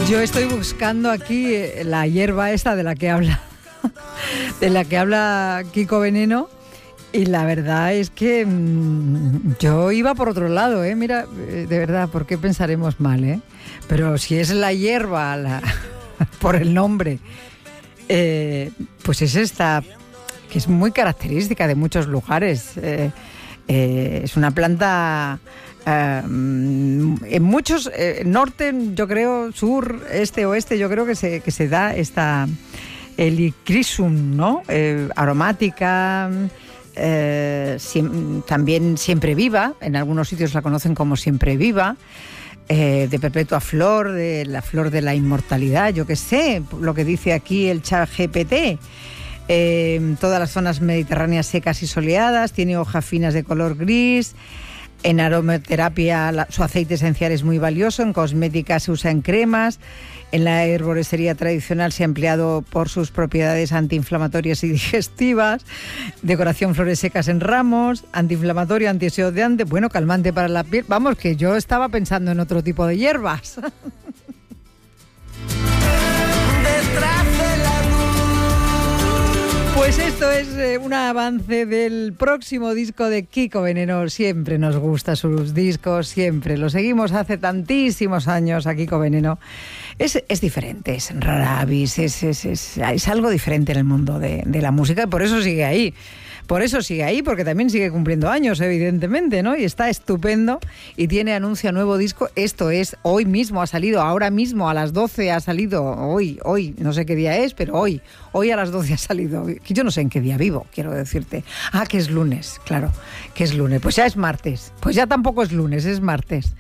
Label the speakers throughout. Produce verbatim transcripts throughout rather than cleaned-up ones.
Speaker 1: Yo estoy buscando aquí la hierba esta de la que habla, de la que habla Kiko Veneno, y la verdad es que mmm, yo iba por otro lado, ¿eh? Mira, de verdad, ¿por qué pensaremos mal, eh? Pero si es la hierba, la, por el nombre, eh, pues es esta, que es muy característica de muchos lugares. Eh, eh, es una planta... Uh, en muchos, eh, norte, yo creo, sur, este, oeste, yo creo que se, que se da esta helichrysum, ¿no? Eh, aromática, eh, siem, también siempre viva, en algunos sitios la conocen como siempre viva, eh, de perpetua flor, de la flor de la inmortalidad, yo qué sé, lo que dice aquí el chat G P T. Eh, todas las zonas mediterráneas secas y soleadas, tiene hojas finas de color gris. En aromaterapia la, su aceite esencial es muy valioso, en cosmética se usa en cremas, en la herboristería tradicional se ha empleado por sus propiedades antiinflamatorias y digestivas, decoración flores secas en ramos, antiinflamatorio, antioxidante, bueno, calmante para la piel. Vamos, que yo estaba pensando en otro tipo de hierbas. Pues esto es eh, un avance del próximo disco de Kiko Veneno. Siempre nos gusta sus discos, siempre. Lo seguimos hace tantísimos años a Kiko Veneno. Es, es diferente, es rara avis, es, es, es, es algo diferente en el mundo de, de la música y por eso sigue ahí. Por eso sigue ahí, porque también sigue cumpliendo años, evidentemente, ¿no? Y está estupendo y tiene anuncio a nuevo disco. Esto es, hoy mismo ha salido, ahora mismo a las doce ha salido, hoy, hoy, no sé qué día es, pero hoy, hoy a las doce ha salido. Yo no sé en qué día vivo, quiero decirte. Ah, que es lunes, claro, que es lunes. Pues ya es martes, pues ya tampoco es lunes, es martes.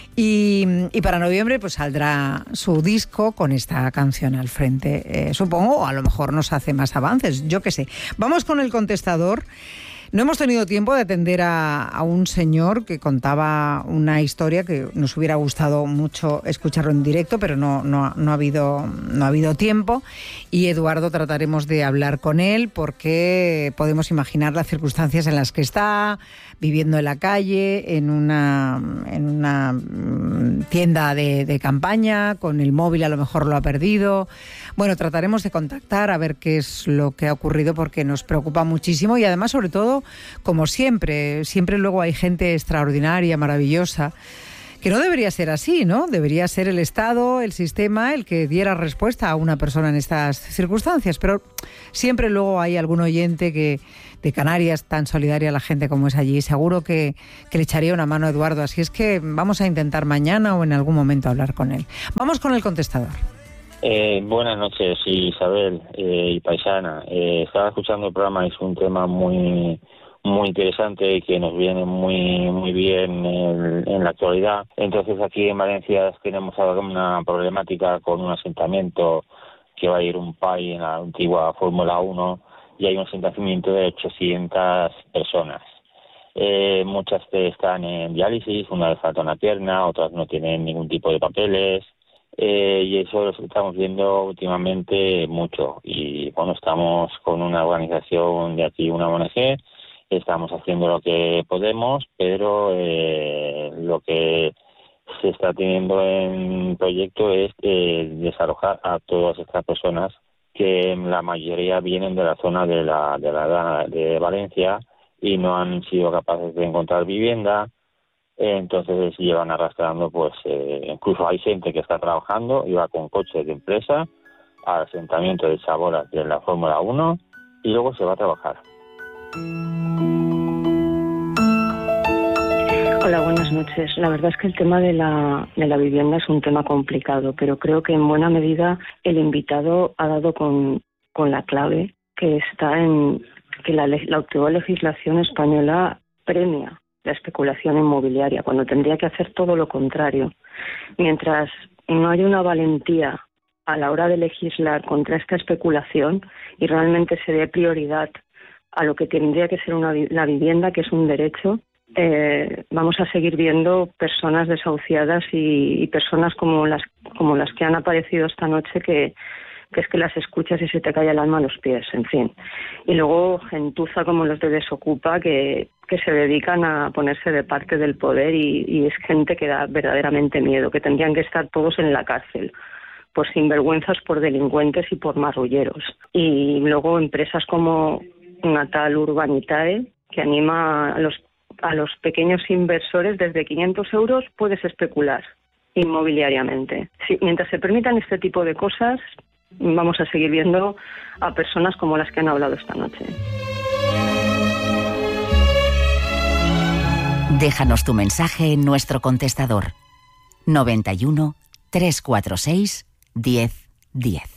Speaker 1: Y, y para noviembre pues saldrá su disco con esta canción al frente, eh, supongo, o a lo mejor nos hace más avances, yo qué sé. Vamos con el contestador. No hemos tenido tiempo de atender a, a un señor que contaba una historia que nos hubiera gustado mucho escucharlo en directo, pero no, no, no, ha habido, no ha habido tiempo. Y Eduardo trataremos de hablar con él porque podemos imaginar las circunstancias en las que está, viviendo en la calle, en una, en una tienda de, de campaña, con el móvil a lo mejor lo ha perdido. Bueno, trataremos de contactar a ver qué es lo que ha ocurrido porque nos preocupa muchísimo y además, sobre todo, como siempre, siempre luego hay gente extraordinaria, maravillosa, que no debería ser así, ¿no? Debería ser el Estado, el sistema, el que diera respuesta a una persona en estas circunstancias, pero siempre luego hay algún oyente que de Canarias, tan solidaria la gente como es allí, seguro que, que le echaría una mano a Eduardo, así es que vamos a intentar mañana o en algún momento hablar con él. Vamos con el contestador.
Speaker 2: Eh, buenas noches, Isabel eh, y Paisana. Eh, estaba escuchando el programa, es un tema muy muy interesante y que nos viene muy muy bien en, en la actualidad. Entonces aquí en Valencia tenemos ahora una problemática con un asentamiento que va a ir un P A I en la antigua Fórmula uno y hay un asentamiento de ochocientas personas. Eh, muchas están en diálisis, una les falta una pierna, otras no tienen ningún tipo de papeles. Eh, y eso lo estamos viendo últimamente mucho y bueno, estamos con una organización de aquí, una O N G, estamos haciendo lo que podemos, pero eh, lo que se está teniendo en proyecto es eh, desalojar a todas estas personas que la mayoría vienen de la zona de la de la de Valencia y no han sido capaces de encontrar vivienda. Entonces llevan arrastrando, pues eh, incluso hay gente que está trabajando y va con coches de empresa al asentamiento de Chaboras de la Fórmula uno y luego se va a trabajar.
Speaker 3: Hola, buenas noches. La verdad es que el tema de la, de la vivienda es un tema complicado, pero creo que en buena medida el invitado ha dado con, con la clave, que está en que la, la actual legislación española premia la especulación inmobiliaria, cuando tendría que hacer todo lo contrario. Mientras no hay una valentía a la hora de legislar contra esta especulación y realmente se dé prioridad a lo que tendría que ser una, la vivienda, que es un derecho, eh, vamos a seguir viendo personas desahuciadas y, y personas como las, como las que han aparecido esta noche que que es que las escuchas y se te cae el alma a los pies, en fin. Y luego gentuza como los de Desocupa que, que se dedican a ponerse de parte del poder y, y es gente que da verdaderamente miedo, que tendrían que estar todos en la cárcel, por sinvergüenzas, por delincuentes y por marrulleros. Y luego empresas como Natal Urbanitae, que anima a los, a los pequeños inversores desde quinientos euros, puedes especular inmobiliariamente. Sí, mientras se permitan este tipo de cosas, vamos a seguir viendo a personas como las que han hablado esta noche.
Speaker 4: Déjanos tu mensaje en nuestro contestador noventa y uno, trescientos cuarenta y seis, diez, diez.